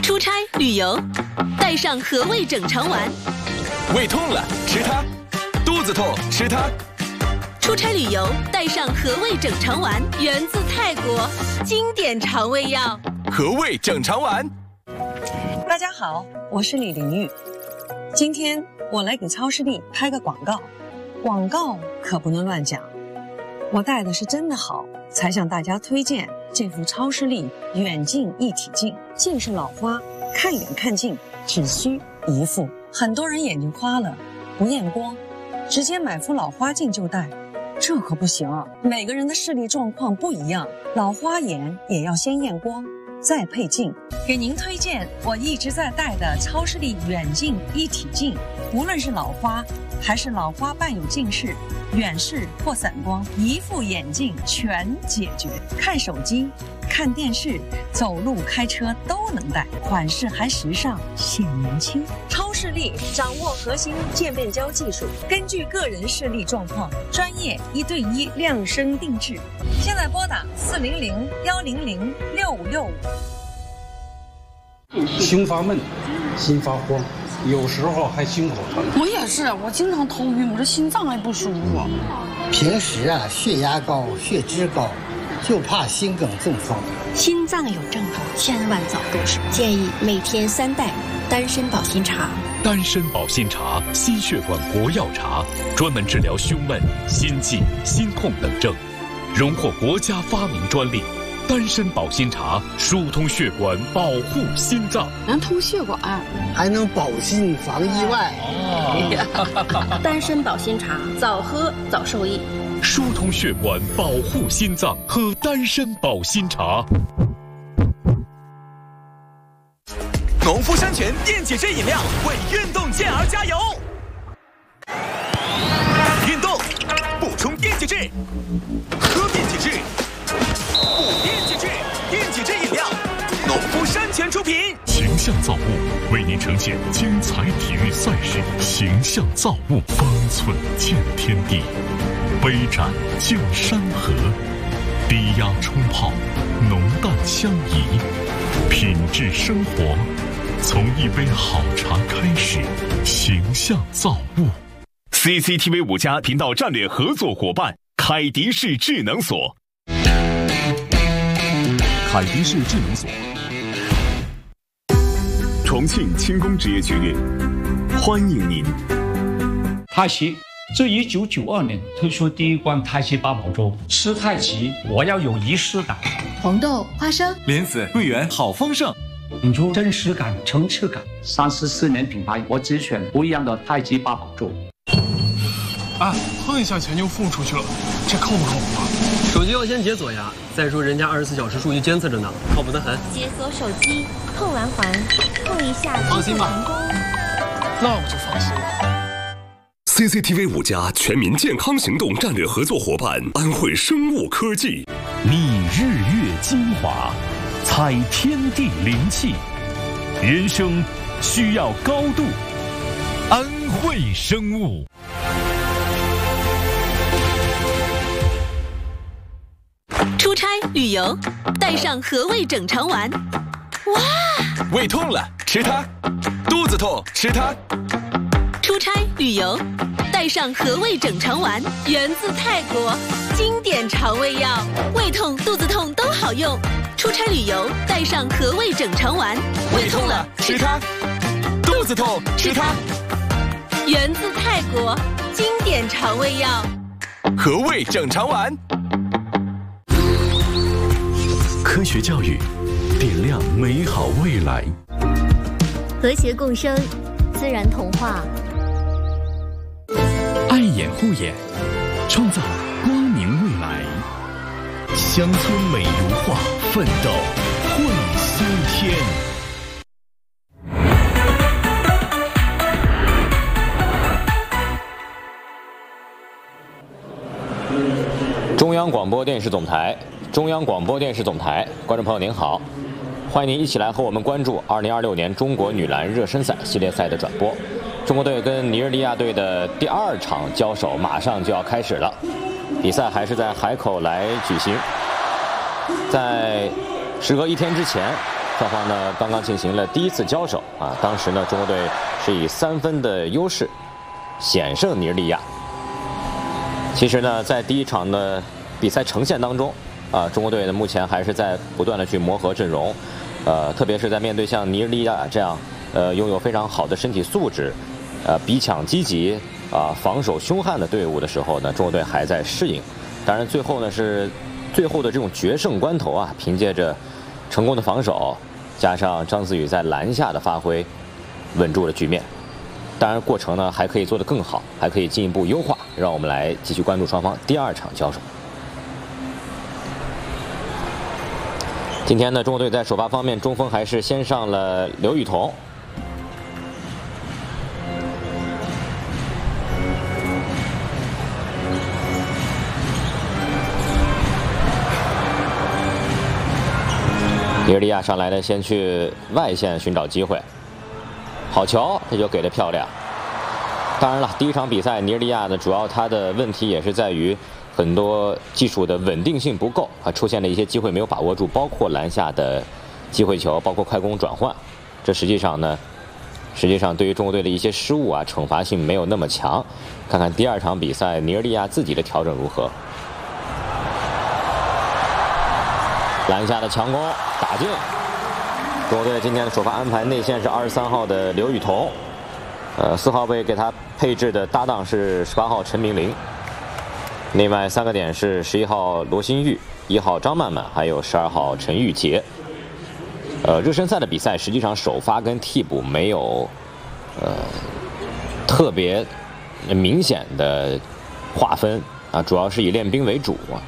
出差旅游，带上和味整肠丸。 胃痛了吃它，肚子痛吃它。 出差旅游，带上和味整肠丸，源自泰国，经典肠胃药。 和味整肠丸。 大家好，我是李玲玉。今天我来给超视力拍个广告，广告可不能乱讲。我戴的是真的好，才向大家推荐这副超视力远近一体镜。近视老花，看远看近只需一副。很多人眼睛花了，不验光，直接买副老花镜就戴，这可不行啊！每个人的视力状况不一样，老花眼也要先验光，再配镜。给您推荐我一直在戴的超视力远近一体镜，无论是老花还是老花伴有近视、远视或散光，一副眼镜全解决。看手机、看电视、走路、开车都能戴，款式还时尚，显年轻。超视力掌握核心渐变焦技术，根据个人视力状况，专业1对1量身定制。现在拨打400-100-6565。 心发闷，心发慌，有时候还心口疼。 我也是，我经常头晕，我这心脏还不舒服。 平时血压高、血脂高，就怕心梗中风。 心脏有症状，千万早动手。建议每天3袋丹参保心茶。 丹参保心茶，心血管国药茶，专门治疗胸闷、心悸、心痛等症，荣获国家发明专利。丹参保心茶疏通血管，保护心脏， 能通血管， 还能保心防意外。 丹参保心茶，早喝早受益。 疏通血管，保护心脏，喝丹参保心茶。 农夫山泉电解质饮料为运动健儿加油。运动补充电解质，喝电解质，补电解质，电解质饮料，农夫山泉出品。 形象造物为您呈现精彩体育赛事，形象造物，方寸见天地，杯盏见山河，低压冲泡，浓淡相宜，品质生活，从一杯好茶开始。形象造物。 CCTV 5家频道战略合作伙伴凯迪士智能锁。 凯迪士智能锁。 重庆轻工职业学院欢迎您。 太极自1992年推出第一罐太极八宝粥，吃太极我要有仪式感。 红豆、花生、 莲子、桂圆，好丰盛。 引出真实感、层次感。34年品牌，我只选不一样的太极八宝粥。 啊，碰一下钱就付出去了，这靠不靠谱啊？ 手机要先解锁呀，再说人家24小时数据监测着呢，靠谱得很。 解锁手机，碰完还，碰一下， 放心吧。 那我就放心了。 CCTV 5家全民健康行动战略合作伙伴安徽生物科技。 觅日月精华，采天地灵气，人生需要高度。安徽生物。 出差旅游，带上和味整肠丸。哇！ 胃痛了吃它，肚子痛吃它。 出差旅游，带上和味整肠丸，源自泰国，经典肠胃药，胃痛、肚子痛都好用。出差旅游，带上和味整肠丸。 胃痛了吃它，肚子痛吃它。 源自泰国，经典肠胃药。 和味整肠丸。 科学教育，点亮美好未来。 和谐共生，自然童话。 爱眼护眼，创造光明未来。乡村美如画，奋斗会苏天。 中央广播电视总台，中央广播电视总台，观众朋友您好，欢迎您一起来和我们关注2026年中国女篮热身赛系列赛的转播。中国队跟尼日利亚队的第2场交手马上就要开始了，比赛还是在海口来举行。在时隔1天之前， 双方呢刚刚进行了第一次交手啊，当时呢中国队是以3分的优势险胜尼日利亚。其实呢，在第一场的比赛呈现当中啊，中国队呢目前还是在不断的去磨合阵容，特别是在面对像尼日利亚这样拥有非常好的身体素质，逼抢积极防守凶悍的队伍的时候呢，中国队还在适应。当然最后呢是最后的这种决胜关头啊，凭借着成功的防守，加上张子宇在篮下的发挥，稳住了局面。当然过程呢还可以做得更好，还可以进一步优化。让我们来继续关注双方第2场交手。今天呢，中国队在首发方面，中锋还是先上了刘禹彤。尼日利亚上来呢，先去外线寻找机会，好球，这就给得漂亮。当然了，第一场比赛尼日利亚呢，主要它的问题也是在于很多技术的稳定性不够啊，出现了一些机会没有把握住，包括篮下的机会球，包括快攻转换。这实际上对于中国队的一些失误啊，惩罚性没有那么强。看看第2场比赛尼日利亚自己的调整如何。篮下的强攻打进。中国队今天的首发安排内线是23号的刘禹彤，4号位给他配置的搭档是18号陈明玲。另外3个点是11号罗新玉、1号张曼曼，还有12号陈玉洁。热身赛的比赛实际上首发跟替补没有特别明显的划分啊，主要是以练兵为主啊。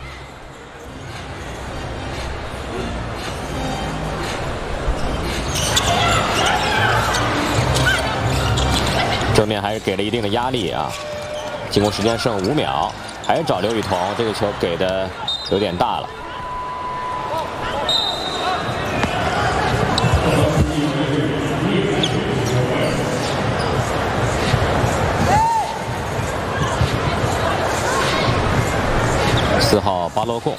正面还是给了一定的压力啊，进攻时间剩5秒，还是找刘禹彤，这个球给的有点大了。4号巴洛贡。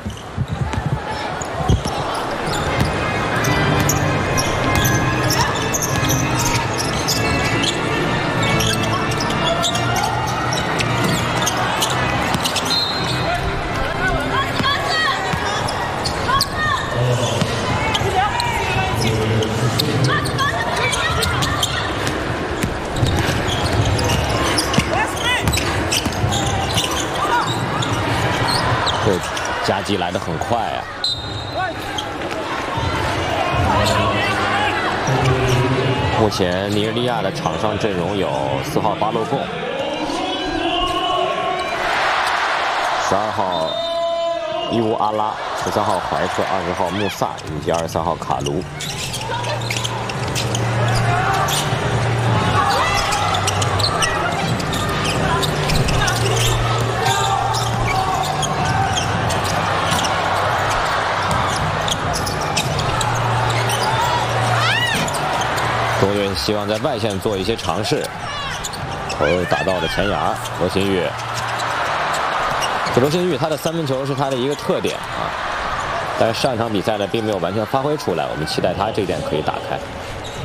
夹击来得很快啊！目前尼日利亚的场上阵容有4号巴洛贡、12号伊乌阿拉、13号怀特、20号穆萨以及23号卡卢。中国队希望在外线做一些尝试，球打到了前沿，罗新玉。罗新玉他的3分球是他的一个特点啊，但是上一场比赛呢并没有完全发挥出来，我们期待他这点可以打开。